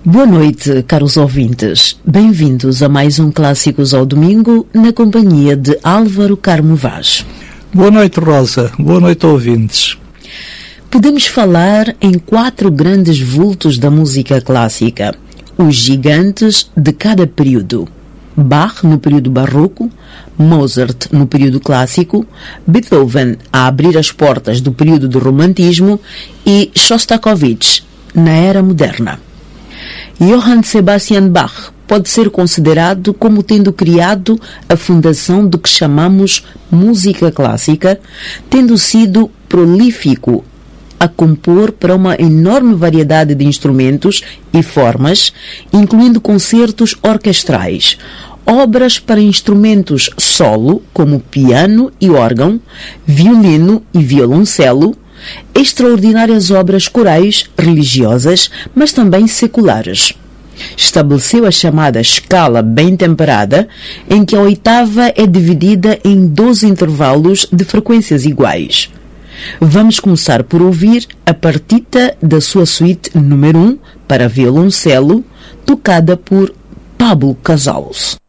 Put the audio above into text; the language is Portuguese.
Boa noite, caros ouvintes. Bem-vindos a mais um Clássicos ao Domingo, na companhia de Álvaro Carmo Vaz. Boa noite, Rosa. Boa noite, ouvintes. Podemos falar em 4 grandes vultos da música clássica, os gigantes de cada período. Bach no período barroco, Mozart no período clássico, Beethoven a abrir as portas do período do romantismo e Shostakovich na era moderna. Johann Sebastian Bach pode ser considerado como tendo criado a fundação do que chamamos música clássica, tendo sido prolífico a compor para uma enorme variedade de instrumentos e formas, incluindo concertos orquestrais, obras para instrumentos solo, como piano e órgão, violino e violoncelo, extraordinárias obras corais, religiosas, mas também seculares. Estabeleceu a chamada escala bem temperada, em que a oitava é dividida em 12 intervalos de frequências iguais. Vamos começar por ouvir a partita da sua suíte número 1 para violoncelo, tocada por Pablo Casals.